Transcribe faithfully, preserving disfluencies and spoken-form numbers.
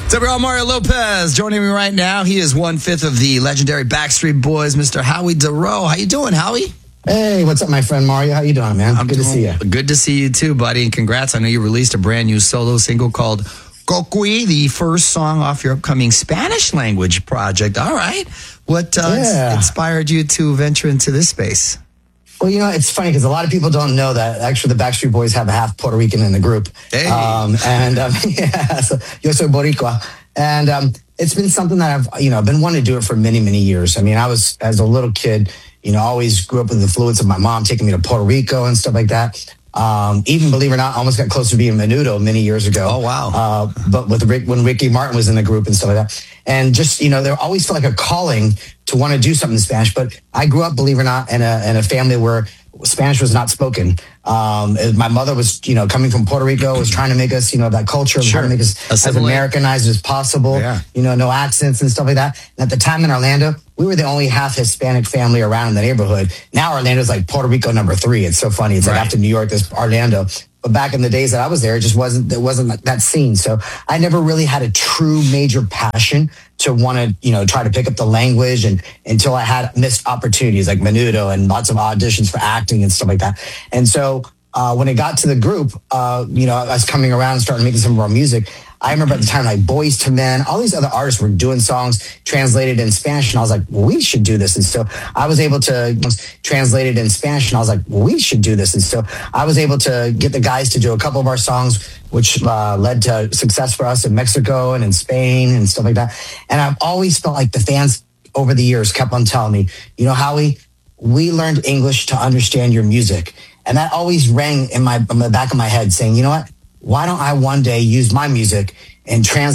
W R Mario Lopez joining me right now. He is one-fifth of the legendary Backstreet Boys, Mister Howie Dorough. How you doing, Howie? Hey, what's up, my friend Mario? How you doing, man? I'm good doing, to see you. Good to see you too, buddy, and congrats. I know you released a brand new solo single called Coqui, the first song off your upcoming Spanish language project. All right. What uh, yeah. inspired you to venture into this space? Well, you know, it's funny because a lot of people don't know that actually the Backstreet Boys have a half Puerto Rican in the group. Hey. Um, and um, yeah, so yo soy Boricua. And um, it's been something that I've, you know, been wanting to do it for many, many years. I mean, I was, as a little kid, you know, always grew up with the influence of my mom taking me to Puerto Rico and stuff like that. Um, even, believe it or not, almost got close to being Menudo many years ago. Oh, wow. Uh, but with Rick, when Ricky Martin was in the group and stuff like that. And just, you know, there always felt like a calling to want to do something in Spanish. But I grew up, believe it or not, in a, in a family where Spanish was not spoken. Um, my mother was, you know, coming from Puerto Rico, was trying to make us, you know, that culture, sure. trying to make us Assimilate. as Americanized as possible, yeah. you know, no accents and stuff like that. And at the time in Orlando, we were the only half Hispanic family around in the neighborhood. Now Orlando's like Puerto Rico number three. It's so funny. It's right. like after New York, there's Orlando. But back in the days that I was there, it just wasn't, there wasn't like that scene. So I never really had a true major passion to want to, you know, try to pick up the language, and until I had missed opportunities like Menudo and lots of auditions for acting and stuff like that. And so uh, when it got to the group, uh, you know, I was coming around and starting making some of our music. I remember at the time, like Boys to Men, all these other artists were doing songs translated in Spanish. And I was like, well, we should do this. And so I was able to translate it in Spanish. And I was like, well, we should do this. And so I was able to get the guys to do a couple of our songs, which uh, led to success for us in Mexico and in Spain and stuff like that. And I've always felt like the fans over the years kept on telling me, you know, Howie, we learned English to understand your music. And that always rang in my, in the back of my head saying, you know what? Why don't I one day use my music and translate